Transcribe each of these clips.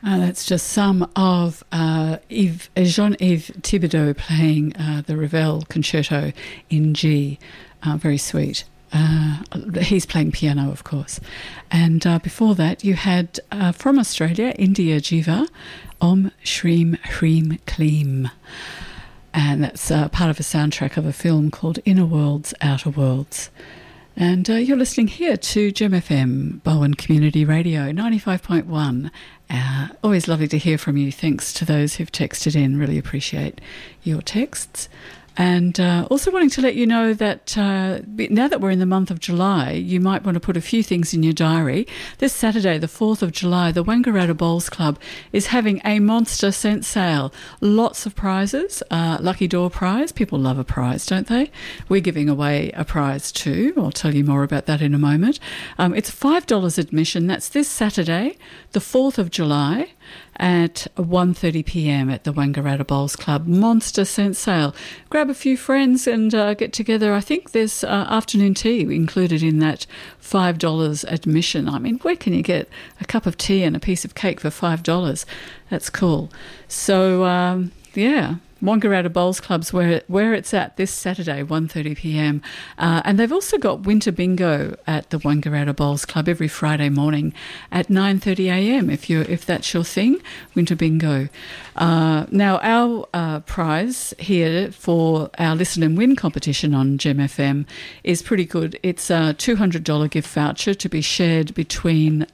That's just some of Jean-Yves Thibaudeau playing the Ravel Concerto in G. Very sweet. He's playing piano, of course. And before that, you had from Australia, India Jiva, Om Shreem Hreem Kleem. And that's part of a soundtrack of a film called Inner Worlds, Outer Worlds. And you're listening here to Gem FM, Bowen Community Radio, 95.1. Always lovely to hear from you. Thanks to those who've texted in. Really appreciate your texts. And also wanting to let you know that now that we're in the month of July, you might want to put a few things in your diary. This Saturday, the 4th of July, the Wangaratta Bowls Club is having a monster scent sale. Lots of prizes, lucky door prize. People love a prize, don't they? We're giving away a prize too. I'll tell you more about that in a moment. It's $5 admission. That's this Saturday, the 4th of July, at 1:30pm at the Wangaratta Bowls Club. Monster scent sale. Grab a few friends and get together. I think there's afternoon tea included in that $5 admission. I mean, where can you get a cup of tea and a piece of cake for $5? That's cool. So, Wangaratta Bowls Club's where it's at this Saturday, 1:30pm. And they've also got Winter Bingo at the Wangaratta Bowls Club every Friday morning at 9:30am if that's your thing, Winter Bingo. Now, our prize here for our Listen and Win competition on Gem FM is pretty good. It's a $200 gift voucher to be shared between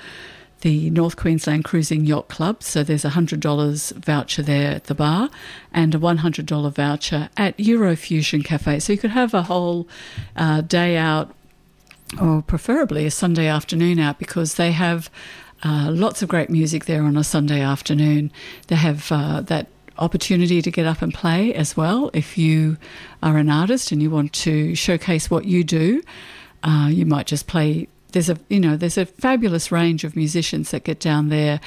the North Queensland Cruising Yacht Club. So there's a $100 voucher there at the bar and a $100 voucher at Eurofusion Cafe. So you could have a whole day out, or preferably a Sunday afternoon out, because they have lots of great music there on a Sunday afternoon. They have that opportunity to get up and play as well. If you are an artist and you want to showcase what you do, you might just play. There's a fabulous range of musicians that get down there.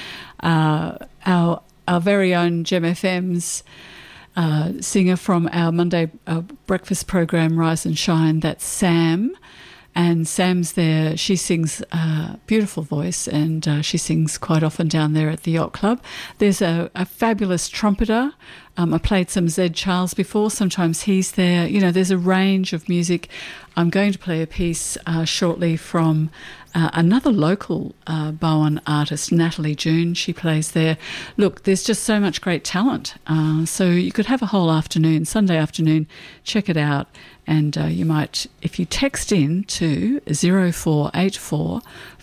Our very own Gem FM's singer from our Monday breakfast program, Rise and Shine, that's Sam. And Sam's there. She sings beautiful voice, and she sings quite often down there at the Yacht Club. There's a fabulous trumpeter. I played some Zed Charles before. Sometimes he's there. There's a range of music. I'm going to play a piece shortly from another local Bowen artist, Natalie June. She plays there. Look, there's just so much great talent. So you could have a whole afternoon, Sunday afternoon, check it out. And you might, if you text in to 0484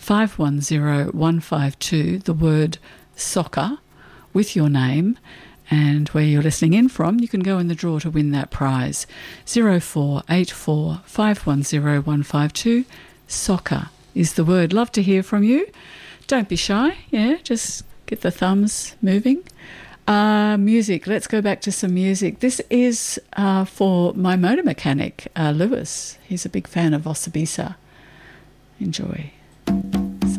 510 152, the word soccer with your name and where you're listening in from, you can go in the draw to win that prize. 0484 510 152, soccer is the word. Love to hear from you. Don't be shy. Just get the thumbs moving. Music. Let's go back to some music. This is for my motor mechanic, Lewis. He's a big fan of Osibisa. Enjoy.